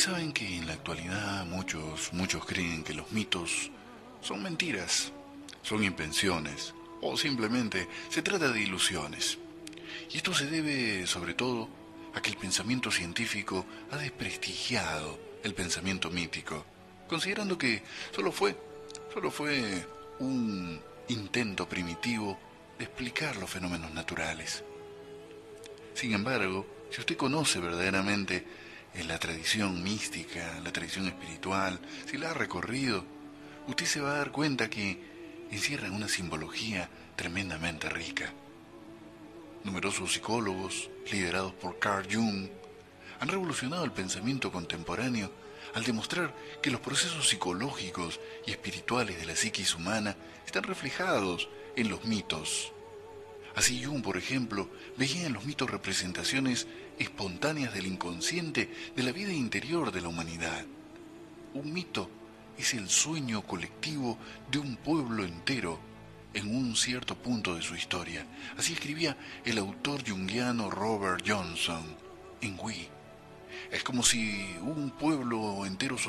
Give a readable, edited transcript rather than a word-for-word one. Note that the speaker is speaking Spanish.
saben que en la actualidad muchos creen que los mitos son mentiras, son invenciones o simplemente se trata de ilusiones. Y esto se debe sobre todo a que el pensamiento científico ha desprestigiado el pensamiento mítico, considerando que solo fue un intento primitivo de explicar los fenómenos naturales. Sin embargo, si usted conoce verdaderamente la tradición mística, la tradición espiritual, si la ha recorrido, usted se va a dar cuenta que encierran una simbología tremendamente rica. Numerosos psicólogos, liderados por Carl Jung, han revolucionado el pensamiento contemporáneo al demostrar que los procesos psicológicos y espirituales de la psiquis humana están reflejados en los mitos. Así Jung, por ejemplo, veía en los mitos representaciones espontáneas del inconsciente de la vida interior de la humanidad. Un mito es el sueño colectivo de un pueblo entero en un cierto punto de su historia. Así escribía el autor junguiano Robert Johnson en We. Es como si un pueblo entero